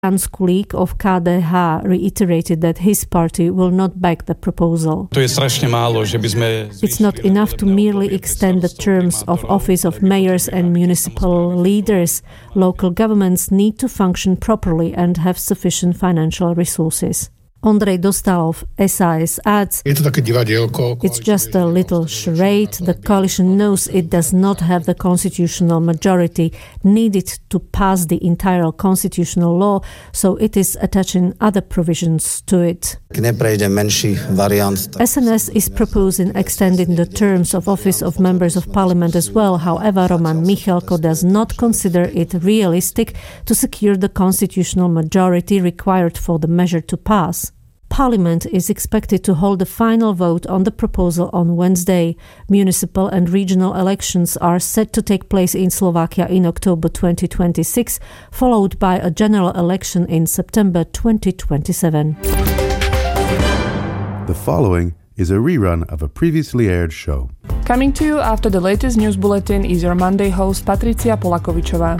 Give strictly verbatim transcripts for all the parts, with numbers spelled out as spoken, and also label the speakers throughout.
Speaker 1: Jan Skulík of K D H reiterated that his party will not back the proposal. It's not enough to merely extend the terms of office of mayors and municipal leaders. Local governments need to function properly and have sufficient financial resources. Ondrej Dostálov, S A S, adds, it's just a little charade. The coalition knows it does not have the constitutional majority needed to pass the entire constitutional law, so it is attaching other provisions to it. S N S is proposing extending the terms of office of members of parliament as well. However, Roman Michalko does not consider it realistic to secure the constitutional majority required for the measure to pass. Parliament is expected to hold a final vote on the proposal on Wednesday. Municipal and regional elections are set to take place in Slovakia in October twenty twenty-six, followed by a general election in September twenty twenty-seven.
Speaker 2: The following is a rerun of a previously aired show.
Speaker 3: Coming to you after the latest news bulletin is your Monday host Patricia Polakovičová.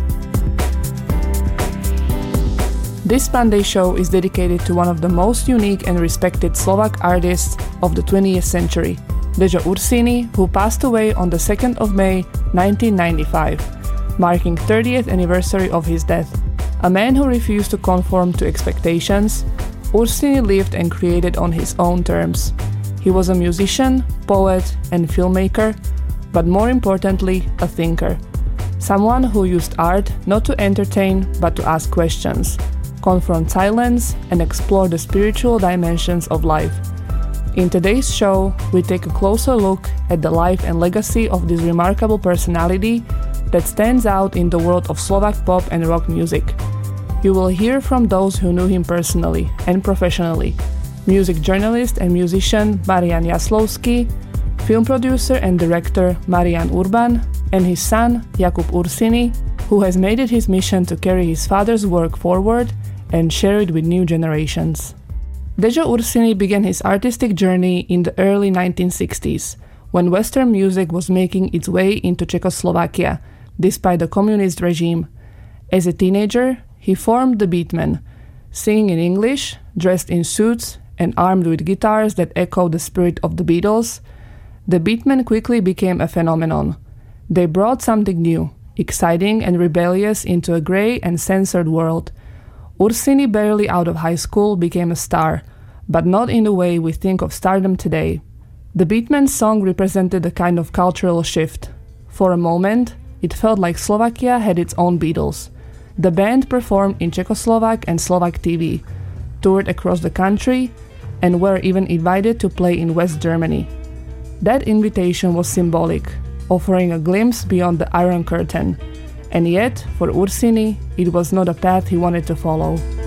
Speaker 3: This Monday show is dedicated to one of the most unique and respected Slovak artists of the twentieth century, Dejo Ursini, who passed away on the second of May nineteen ninety-five, marking thirtieth anniversary of his death. A man who refused to conform to expectations, Ursini lived and created on his own terms. He was a musician, poet, and filmmaker, but more importantly, a thinker. Someone who used art not to entertain, but to ask questions, confront silence, and explore the spiritual dimensions of life. In today's show, we take a closer look at the life and legacy of this remarkable personality that stands out in the world of Slovak pop and rock music. You will hear from those who knew him personally and professionally: music journalist and musician Marian Jaslovský, film producer and director Marian Urban, and his son Jakub Ursini, who has made it his mission to carry his father's work forward and share it with new generations. Dejo Ursini began his artistic journey in the early nineteen sixties, when Western music was making its way into Czechoslovakia, despite the communist regime. As a teenager, he formed the Beatmen, singing in English, dressed in suits, and armed with guitars that echoed the spirit of the Beatles. The Beatmen quickly became a phenomenon. They brought something new, exciting and rebellious into a grey and censored world. Ursini, barely out of high school, became a star, but not in the way we think of stardom today. The Beatmen's song represented a kind of cultural shift. For a moment, it felt like Slovakia had its own Beatles. The band performed in Czechoslovak and Slovak T V, toured across the country, and were even invited to play in West Germany. That invitation was symbolic, offering a glimpse beyond the Iron Curtain. And yet, for Ursini, it was not a path he wanted to follow.